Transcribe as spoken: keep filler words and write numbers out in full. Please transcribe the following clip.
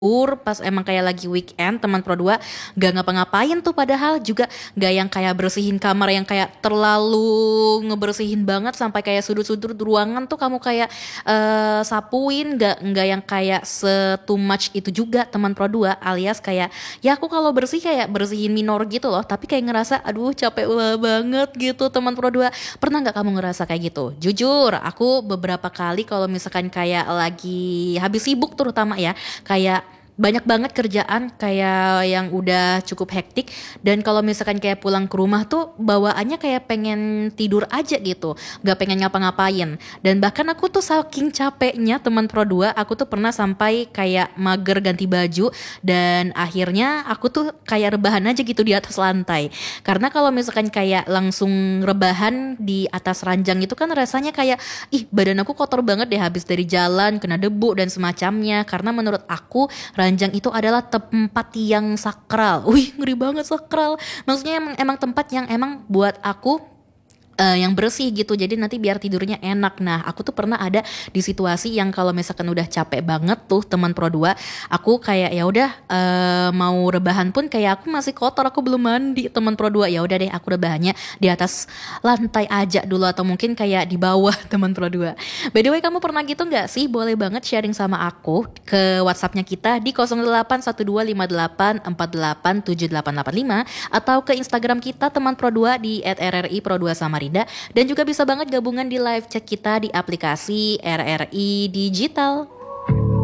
pas emang kayak lagi weekend teman pro dua gak ngapa-ngapain tuh, padahal juga gak yang kayak bersihin kamar yang kayak terlalu ngebersihin banget sampai kayak sudut-sudut ruangan tuh kamu kayak eh, sapuin, gak nggak yang kayak se too much itu juga teman pro dua, alias kayak ya aku kalau bersih kayak bersihin minor gitu loh, tapi kayak ngerasa aduh capek banget gitu teman pro dua. Pernah nggak kamu ngerasa kayak gitu? Jujur aku beberapa kali kalau misalkan kayak lagi habis sibuk terutama ya, kayak banyak banget kerjaan kayak yang udah cukup hektik, dan kalau misalkan kayak pulang ke rumah tuh bawaannya kayak pengen tidur aja gitu, gak pengen ngapa-ngapain. Dan bahkan aku tuh saking capeknya teman pro dua, aku tuh pernah sampai kayak mager ganti baju, dan akhirnya aku tuh kayak rebahan aja gitu di atas lantai. Karena kalau misalkan kayak langsung rebahan di atas ranjang itu kan rasanya kayak ih badan aku kotor banget deh habis dari jalan kena debu dan semacamnya. Karena menurut aku ranjang itu adalah tempat yang sakral. Wih, ngeri banget sakral. Maksudnya emang, emang tempat yang emang buat aku eh, yang bersih gitu, jadi nanti biar tidurnya enak. Nah aku tuh pernah ada di situasi yang kalau misalkan udah capek banget tuh teman pro dua, aku kayak ya udah eh, mau rebahan pun kayak aku masih kotor, aku belum mandi teman pro dua, ya udah deh aku rebahannya di atas lantai aja dulu, atau mungkin kayak di bawah teman pro dua. By the way, kamu pernah gitu nggak sih? Boleh banget sharing sama aku ke WhatsAppnya kita di nol delapan satu dua lima delapan empat delapan tujuh delapan delapan lima, atau ke Instagram kita teman pro dua di et er er i pro dua Samarinda, dan juga bisa banget gabungan di live chat kita di aplikasi R R I Digital.